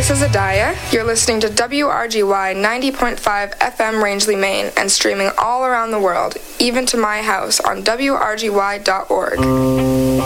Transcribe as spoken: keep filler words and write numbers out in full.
This is Adaya. You're listening to W R G Y ninety point five F M Rangeley, Maine, and streaming all around the world, even to my house on W R G Y dot org.